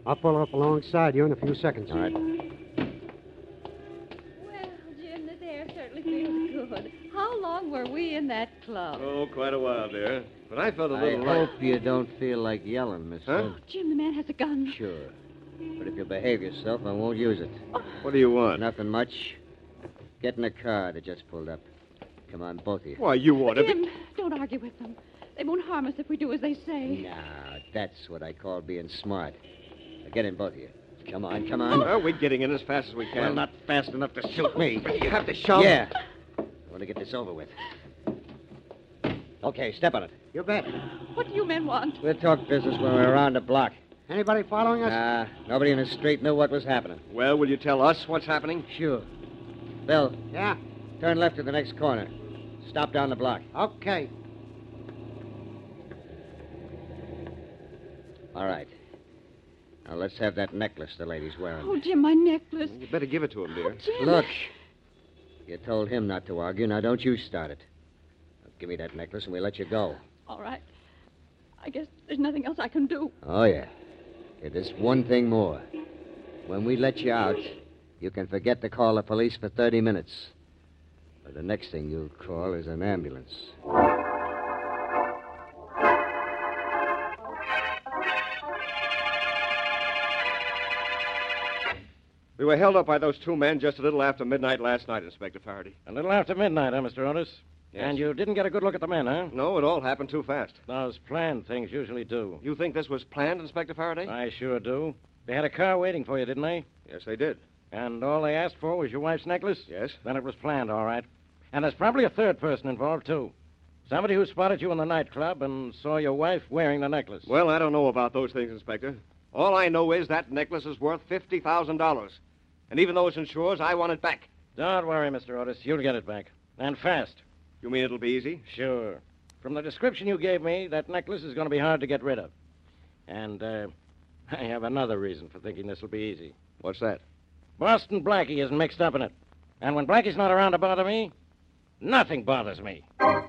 I'll pull up alongside you in a few seconds. All right. Well, Jim, this air certainly feels good. How long were we in that club? Oh, quite a while, dear. But I felt a I little hope you don't feel like yelling, mister. Huh? Jim, the man has a gun. Sure. But if you behave yourself, I won't use it. What do you want? Nothing much. Get in the car that just pulled up. Come on, both of you. Why, you ought to be... Jim, don't argue with them. They won't harm us if we do as they say. Now, that's what I call being smart. Now, get in, both of you. Come on, come on. Well, we're getting in as fast as we can. Well, not fast enough to suit me. You have to shove. Yeah. I want to get this over with. Okay, step on it. You bet. What do you men want? We'll talk business when we're around the block. Anybody following us? Nah, nobody in the street knew what was happening. Well, will you tell us what's happening? Sure. Bill, Yeah. turn left at the next corner. Stop down the block. Okay. All right. Now, let's have that necklace the lady's wearing. Oh, Jim, my necklace. You better give it to him, dear. Jim. Look, you told him not to argue. Now, don't you start it. Now, give me that necklace and we'll let you go. All right. I guess there's nothing else I can do. Oh, yeah. Okay, there's one thing more. When we let you out, you can forget to call the police for 30 minutes. But the next thing you'll call is an ambulance. We were held up by those two men just a little after midnight last night, Inspector Faraday. A little after midnight, huh, Mr. Otis? Yes. And you didn't get a good look at the men, huh? No, it all happened too fast. Those planned things usually do. You think this was planned, Inspector Faraday? I sure do. They had a car waiting for you, didn't they? Yes, they did. And all they asked for was your wife's necklace? Yes. Then it was planned, all right. And there's probably a third person involved, too. Somebody who spotted you in the nightclub and saw your wife wearing the necklace. Well, I don't know about those things, Inspector. All I know is that necklace is worth $50,000. And even though it's insured, I want it back. Don't worry, Mr. Otis. You'll get it back. And fast. You mean it'll be easy? Sure. From the description you gave me, that necklace is going to be hard to get rid of. And, I have another reason for thinking this will be easy. What's that? Boston Blackie isn't mixed up in it. And when Blackie's not around to bother me, nothing bothers me.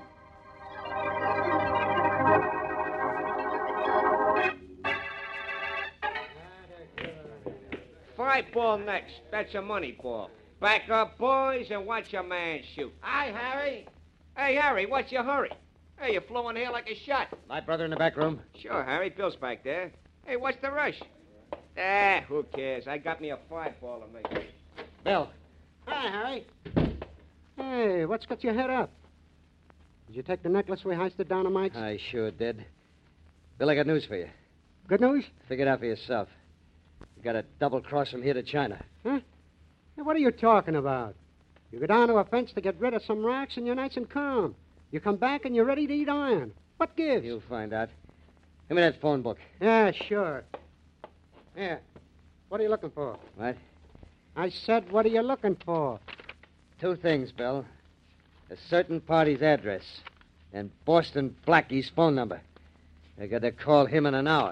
Five ball next. That's a money ball. Back up, boys, and watch your man shoot. Hi, Harry. Hey, Harry, what's your hurry? Hey, you're flowing here like a shot. My brother in the back room. Sure, Harry. Bill's back there. Hey, what's the rush? Who cares? I got me a five ball to make. Bill. Hi, Harry. Hey, what's got your head up? Did you take the necklace we heisted down to Mike's? I sure did. Bill, I got news for you. Good news? Figure it out for yourself. You got a double cross from here to China. Huh? Hey, what are you talking about? You go down to a fence to get rid of some rocks and you're nice and calm. You come back and you're ready to eat iron. What gives? You'll find out. Give me that phone book. Yeah, sure. Here. What are you looking for? What? I said, what are you looking for? Two things, Bill. A certain party's address and Boston Blackie's phone number. I got to call him in an hour.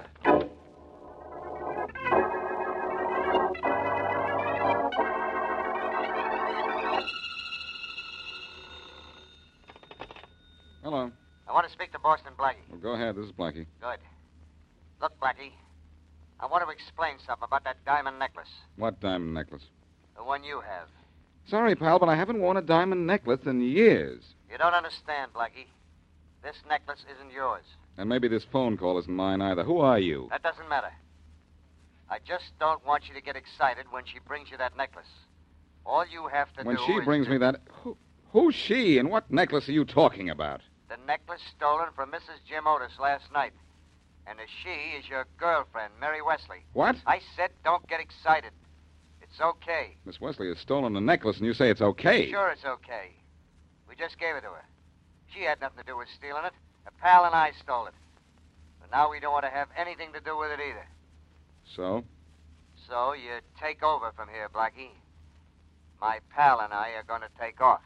Hello. I want to speak to Boston Blackie. Well, go ahead. This is Blackie. Good. Look, Blackie, I want to explain something about that diamond necklace. What diamond necklace? The one you have. Sorry, pal, but I haven't worn a diamond necklace in years. You don't understand, Blackie. This necklace isn't yours. And maybe this phone call isn't mine either. Who are you? That doesn't matter. I just don't want you to get excited when she brings you that necklace. All you have to When do she is brings to... me that... Who's she, and what necklace are you talking about? The necklace stolen from Mrs. Jim Otis last night. And the she is your girlfriend, Mary Wesley. What? I said don't get excited. It's okay. Miss Wesley has stolen a necklace, and you say it's okay. Sure it's okay. We just gave it to her. She had nothing to do with stealing it. A pal and I stole it. But now we don't want to have anything to do with it either. So? So you take over from here, Blackie. My pal and I are going to take off.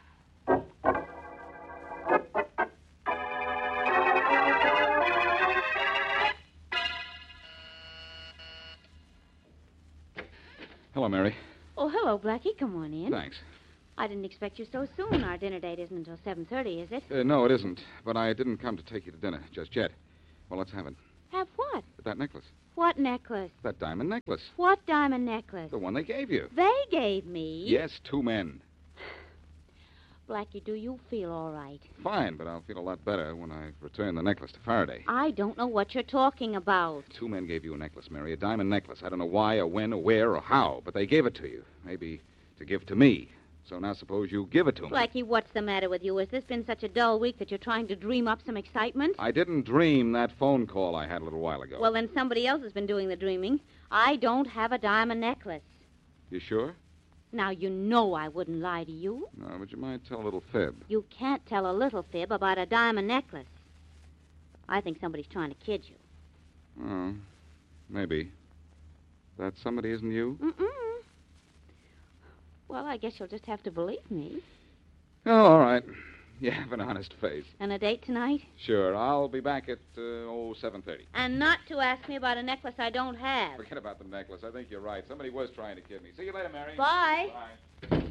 Hello, Mary. Oh, hello, Blackie. Come on in. Thanks. I didn't expect you so soon. Our dinner date isn't until 7:30, is it? No, it isn't. But I didn't come to take you to dinner just yet. Well, let's have it. Have what? What? That necklace. What necklace? That diamond necklace. What diamond necklace? The one they gave you. They gave me? Yes, 2 men. Blackie, do you feel all right? Fine, but I'll feel a lot better when I return the necklace to Faraday. I don't know what you're talking about. 2 men gave you a necklace, Mary, a diamond necklace. I don't know why or when or where or how, but they gave it to you. Maybe to give to me. So now suppose you give it to me. Blackie, what's the matter with you? Has this been such a dull week that you're trying to dream up some excitement? I didn't dream that phone call I had a little while ago. Well, then somebody else has been doing the dreaming. I don't have a diamond necklace. You sure? Now, you know I wouldn't lie to you. No, but you might tell a little fib. You can't tell a little fib about a diamond necklace. I think somebody's trying to kid you. Oh, maybe. That somebody isn't you? Mm-mm. Well, I guess you'll just have to believe me. Oh, all right. You have an honest face. And a date tonight? Sure. I'll be back at, 7:30. And not to ask me about a necklace I don't have. Forget about the necklace. I think you're right. Somebody was trying to kid me. See you later, Mary. Bye. Bye.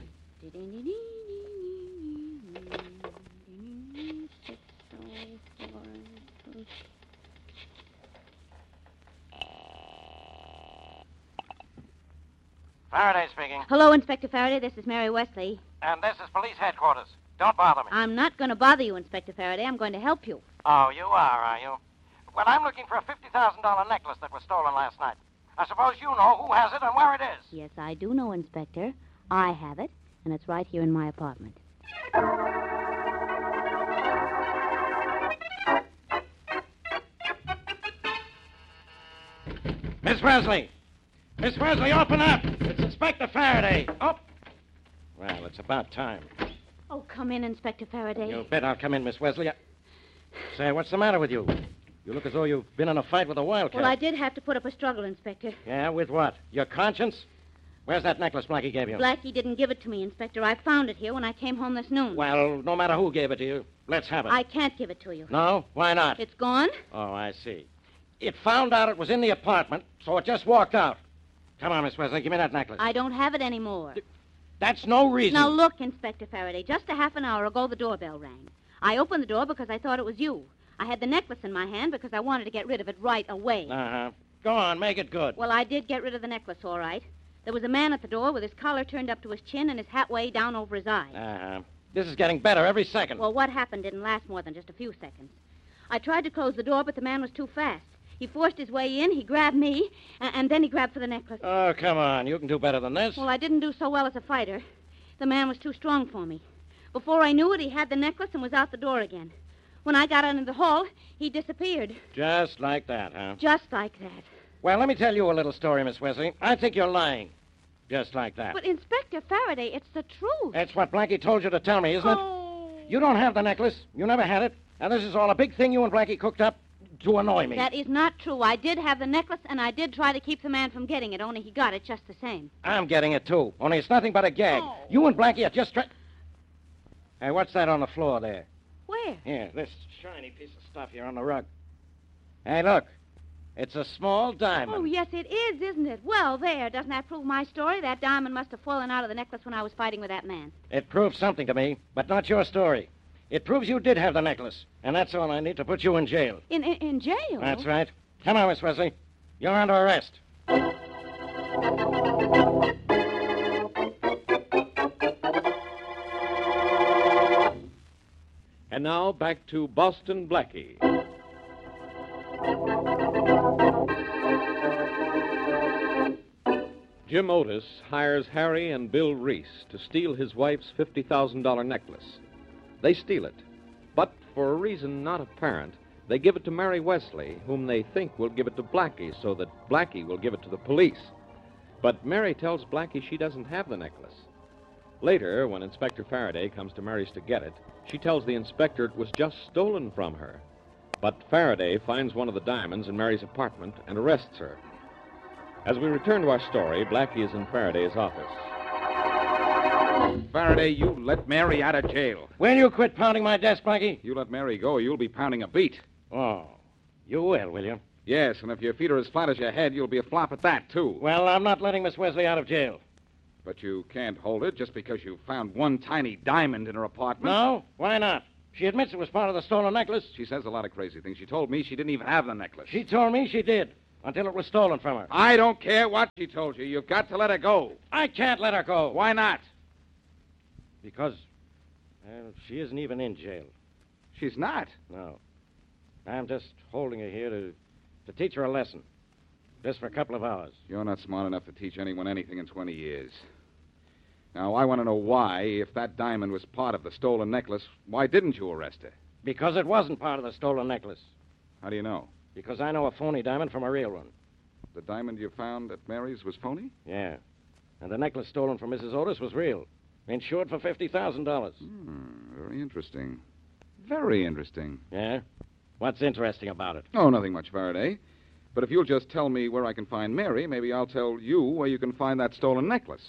Faraday speaking. Hello, Inspector Faraday. This is Mary Wesley. And this is police headquarters. Don't bother me. I'm not going to bother you, Inspector Faraday. I'm going to help you. Oh, you are you? Well, I'm looking for a $50,000 necklace that was stolen last night. I suppose you know who has it and where it is. Yes, I do know, Inspector. I have it, and it's right here in my apartment. Miss Wesley! Miss Wesley, open up! It's Inspector Faraday. Oh! Well, it's about time. Oh, come in, Inspector Faraday. You bet I'll come in, Miss Wesley. Say, what's the matter with you? You look as though you've been in a fight with a wildcat. Well, I did have to put up a struggle, Inspector. Yeah, with what? Your conscience? Where's that necklace Blackie gave you? Blackie didn't give it to me, Inspector. I found it here when I came home this noon. Well, no matter who gave it to you, let's have it. I can't give it to you. No? Why not? It's gone? Oh, I see. It found out it was in the apartment, so it just walked out. Come on, Miss Wesley, give me that necklace. I don't have it anymore. That's no reason. Now, look, Inspector Faraday, just a half an hour ago, the doorbell rang. I opened the door because I thought it was you. I had the necklace in my hand because I wanted to get rid of it right away. Uh-huh. Go on, make it good. Well, I did get rid of the necklace, all right. There was a man at the door with his collar turned up to his chin and his hat way down over his eyes. Uh-huh. This is getting better every second. Well, what happened didn't last more than just a few seconds. I tried to close the door, but the man was too fast. He forced his way in, he grabbed me, and then he grabbed for the necklace. Oh, come on. You can do better than this. Well, I didn't do so well as a fighter. The man was too strong for me. Before I knew it, he had the necklace and was out the door again. When I got out into the hall, he disappeared. Just like that, huh? Just like that. Well, let me tell you a little story, Miss Wesley. I think you're lying. Just like that. But, Inspector Faraday, it's the truth. That's what Blackie told you to tell me, isn't it? Oh. You don't have the necklace. You never had it. And this is all a big thing you and Blackie cooked up to annoy me. That is not true. I did have the necklace, and I did try to keep the man from getting it, only he got it just the same. I'm getting it, too. Only it's nothing but a gag. Oh. You and Blackie are just Hey, what's that on the floor there? Where? Here, this shiny piece of stuff here on the rug. Hey, look. It's a small diamond. Oh, yes, it is, isn't it? Well, there. Doesn't that prove my story? That diamond must have fallen out of the necklace when I was fighting with that man. It proves something to me, but not your story. It proves you did have the necklace, and that's all I need to put you in jail. In jail? That's right. Come on, Miss Wesley. You're under arrest. And now back to Boston Blackie. Jim Otis hires Harry and Bill Reese to steal his wife's $50,000 necklace. They steal it, but for a reason not apparent, they give it to Mary Wesley, whom they think will give it to Blackie so that Blackie will give it to the police. But Mary tells Blackie she doesn't have the necklace. Later, when Inspector Faraday comes to Mary's to get it, she tells the inspector it was just stolen from her. But Faraday finds one of the diamonds in Mary's apartment and arrests her. As we return to our story, Blackie is in Faraday's office. Faraday, you let Mary out of jail. Will you quit pounding my desk, Blackie? You let Mary go, you'll be pounding a beat. Oh, you will you? Yes, and if your feet are as flat as your head, you'll be a flop at that, too. Well, I'm not letting Miss Wesley out of jail. But you can't hold it just because you found one tiny diamond in her apartment. No? Why not? She admits it was part of the stolen necklace. She says a lot of crazy things. She told me she didn't even have the necklace. She told me she did, until it was stolen from her. I don't care what she told you. You've got to let her go. I can't let her go. Why not? Because, she isn't even in jail. She's not. No. I'm just holding her here to teach her a lesson. Just for a couple of hours. You're not smart enough to teach anyone anything in 20 years. Now, I want to know why, if that diamond was part of the stolen necklace, why didn't you arrest her? Because it wasn't part of the stolen necklace. How do you know? Because I know a phony diamond from a real one. The diamond you found at Mary's was phony? Yeah. And the necklace stolen from Mrs. Otis was real. Insured for $50,000. Very interesting. Very interesting. Yeah? What's interesting about it? Oh, nothing much, Faraday. But if you'll just tell me where I can find Mary, maybe I'll tell you where you can find that stolen necklace.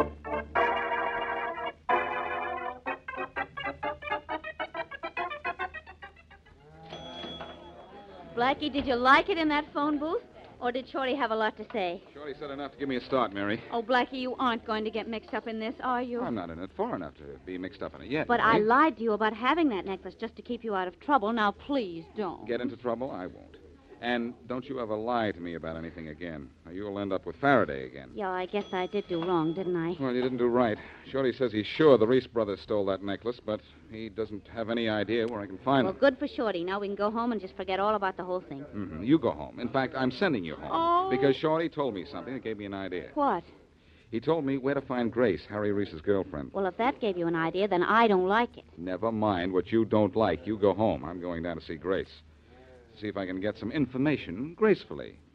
Blackie, did you like it in that phone booth? Or did Shorty have a lot to say? Shorty said enough to give me a start, Mary. Oh, Blackie, you aren't going to get mixed up in this, are you? I'm not in it far enough to be mixed up in it yet. But I Mary. lied to you about having that necklace just to keep you out of trouble. Now, please don't. Get into trouble? I won't. And don't you ever lie to me about anything again. Or you'll end up with Faraday again. Yeah, I guess I did do wrong, didn't I? Well, you didn't do right. Shorty says he's sure the Reese brothers stole that necklace, but he doesn't have any idea where I can find Well, them. good for Shorty. Now we can go home and just forget all about the whole thing. Mm-hmm. You go home. In fact, I'm sending you home. Oh. Because Shorty told me something that gave me an idea. What? He told me where to find Grace, Harry Reese's girlfriend. Well, if that gave you an idea, then I don't like it. Never mind what you don't like. You go home. I'm going down to see Grace. See if I can get some information gracefully.